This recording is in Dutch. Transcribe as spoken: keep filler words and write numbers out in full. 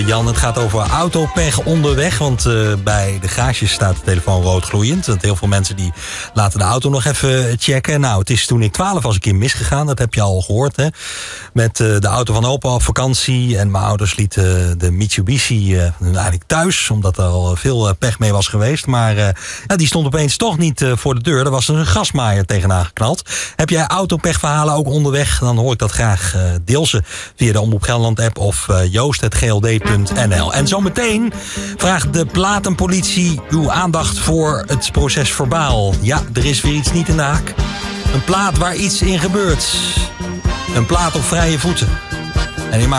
Jan, het gaat over autopech onderweg. Want uh, bij de garages staat de telefoon rood gloeiend. Want heel veel mensen die laten de auto nog even checken. Nou, het is toen ik twaalf was een keer misgegaan. Dat heb je al gehoord, hè. Met uh, de auto van opa op vakantie. En mijn ouders lieten de Mitsubishi uh, eigenlijk thuis. Omdat er al veel uh, pech mee was geweest. Maar uh, ja, die stond opeens toch niet uh, voor de deur. Er was een gasmaaier tegenaan geknald. Heb jij autopechverhalen ook onderweg? Dan hoor ik dat graag. Uh, deel ze via de Omroep Gelderland app of uh, joost punt g l d punt n l. En zometeen vraagt de platenpolitie uw aandacht voor het proces verbaal. Ja, er is weer iets niet in de haak. Een plaat waar iets in gebeurt. Een plaat op vrije voeten. En die maakt